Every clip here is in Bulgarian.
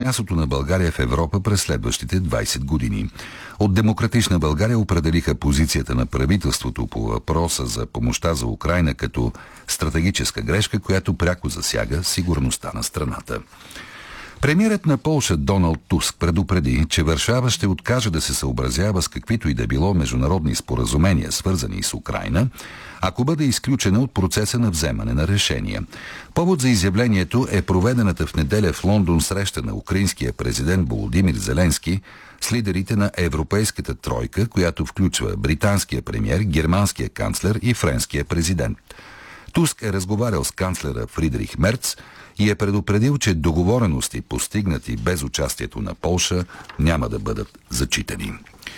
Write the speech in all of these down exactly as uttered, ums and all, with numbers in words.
мястото на България в Европа през следващите двайсет години. От Демократична България определиха позицията на правителството по въпроса за помощта за Украйна като стратегическа грешка, която пряко засяга сигурността на страната. Премиерът на Полша Доналд Туск предупреди, че Варшава ще откаже да се съобразява с каквито и да било международни споразумения, свързани с Украйна, ако бъде изключена от процеса на вземане на решения. Повод за изявлението е проведената в неделя в Лондон среща на украинския президент Володимир Зеленски с лидерите на Европейската тройка, която включва британския премиер, германския канцлер и френския президент. Туск е разговарял с канцлера Фридрих Мерц и е предупредил, че договорености, постигнати без участието на Полша, няма да бъдат зачитани.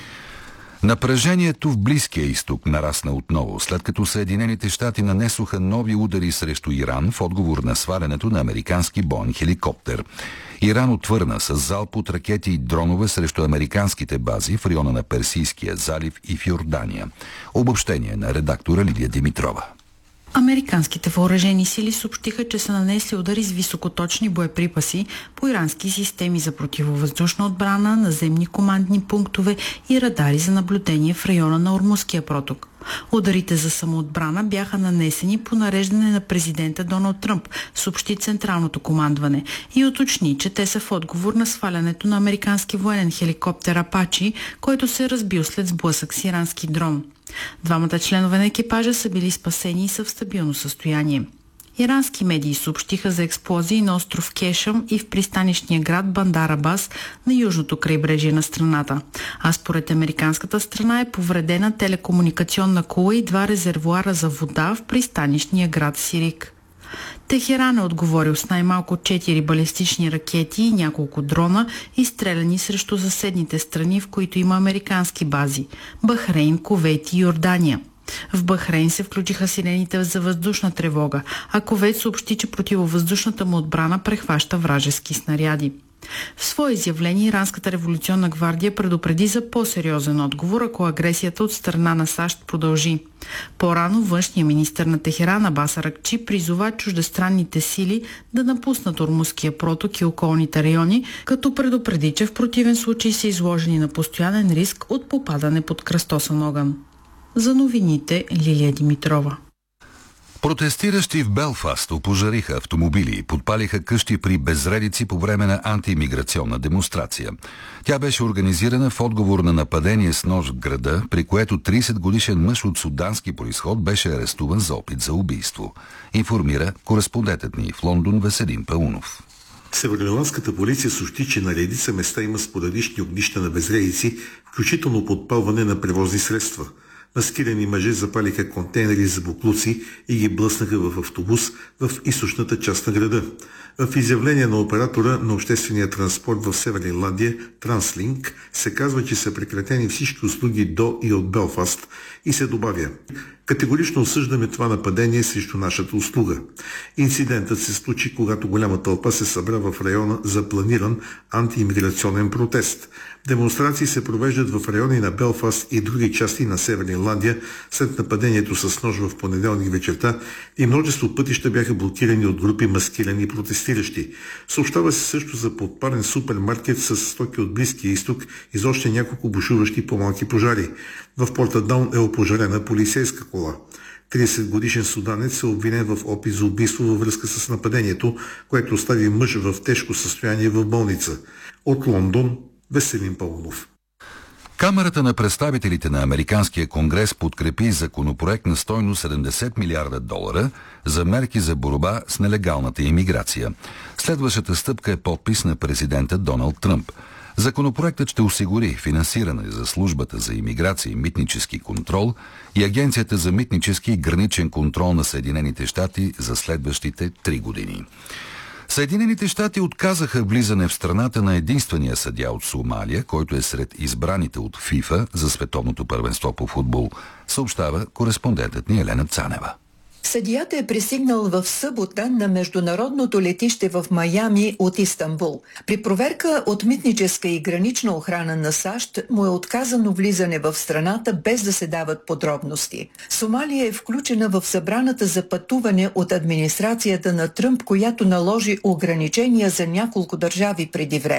Напрежението в Близкия изток нарасна отново, след като Съединените щати нанесоха нови удари срещу Иран в отговор на свалянето на американски боен хеликоптер. Иран отвърна с залп от ракети и дронове срещу американските бази в района на Персийския залив и в Йордания. Обобщение на редактора Лидия Димитрова. Американските въоръжени сили съобщиха, че са нанесли удари с високоточни боеприпаси по ирански системи за противовъздушна отбрана, наземни командни пунктове и радари за наблюдение в района на Ормузския проток. Ударите за самоотбрана бяха нанесени по нареждане на президента Доналд Тръмп, съобщи Централното командване, и уточни, че те са в отговор на свалянето на американски военен хеликоптер Апачи, който се е разбил след сблъсък с ирански дрон. Двамата членове на екипажа са били спасени и са в стабилно състояние. Ирански медии съобщиха за експлозии на остров Кешъм и в пристанищния град Бандар Абас на южното крайбрежие на страната. А според американската страна е повредена телекомуникационна кула и два резервоара за вода в пристанищния град Сирик. Техеран е отговорил с най-малко четири балистични ракети и няколко дрона, изстреляни срещу съседните страни, в които има американски бази – Бахрейн, Кувейт и Йордания. В Бахрейн се включиха сирените за въздушна тревога, а Кувейт съобщи, че противовъздушната му отбрана прехваща вражески снаряди. В свое изявление Иранската революционна гвардия предупреди за по-сериозен отговор, ако агресията от страна на САЩ продължи. По-рано външният министър на Техеран Абас Аракчи призова чуждестранните сили да напуснат Ормузския проток и околните райони, като предупреди, че в противен случай са изложени на постоянен риск от попадане под кръстосан огън. За новините Лилия Димитрова. Протестиращи в Белфаст опожариха автомобили и подпалиха къщи при безредици по време на антиимиграционна демонстрация. Тя беше организирана в отговор на нападение с нож в града, при което трийсет годишен мъж от судански произход беше арестуван за опит за убийство. Информира кореспондентът ни в Лондон Веселин Паунов. Северноирландската полиция съобщи, че на редица места има спорадични огнища на безредици, включително подпалване на превозни средства. Маскирани мъже запалиха контейнери за боклуци и ги блъснаха в автобус в източната част на града. В изявление на оператора на обществения транспорт в Северна Ирландия, Транслинк, се казва, че са прекратени всички услуги до и от Белфаст и се добавя: категорично осъждаме това нападение срещу нашата услуга. Инцидентът се случи, когато голяма тълпа се събра в района за планиран антиимиграционен протест. Демонстрации се провеждат в райони на Белфаст и други части на Северна Ирландия след нападението с нож в понеделник вечерта и множество пътища бяха блокирани от групи маскирани протестиращи. Съобщава се също за подпален супермаркет с стоки от Близкия изток и за още няколко бушуващи по-малки пожари. В Портадаун е опожарена полицейска кола. трийсет годишен суданец е обвинен в опит за убийство във връзка с нападението, което остави мъж в тежко състояние в болница. От Лондон Веселин Паунов. Камарата на представителите на Американския конгрес подкрепи законопроект на стойност седемдесет милиарда долара за мерки за борба с нелегалната имиграция. Следващата стъпка е подпис на президента Доналд Тръмп. Законопроектът ще осигури финансиране за службата за имиграция и митнически контрол и Агенцията за митнически и граничен контрол на Съединените щати за следващите три години. Съединените щати отказаха влизане в страната на единствения съдия от Сомалия, който е сред избраните от ФИФА за световното първенство по футбол, съобщава кореспондентът ни Елена Цанева. Съдията е пристигнал в събота на международното летище в Майами от Истанбул. При проверка от митническа и гранична охрана на САЩ му е отказано влизане в страната без да се дават подробности. Сомалия е включена в събраната за пътуване от администрацията на Тръмп, която наложи ограничения за няколко държави преди време.